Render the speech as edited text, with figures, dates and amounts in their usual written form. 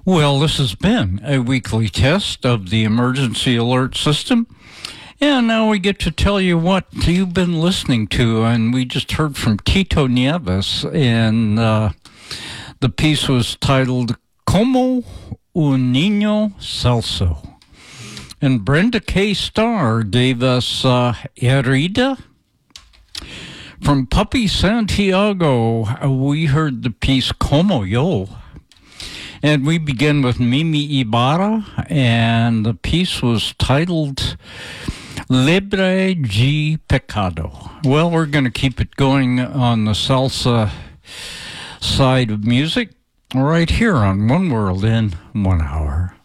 Well, this has been a weekly test of the emergency alert system. And now we get to tell you what you've been listening to. And we just heard from Tito Nieves, and the piece was titled Como un Niño Celso. And Brenda K. Starr gave us Herida. From Puppy Santiago, we heard the piece Como Yo. And we begin with Mimi Ibarra, and the piece was titled Libre de Pecado. Well, we're going to keep it going on the salsa side of music right here on One World in 1 Hour.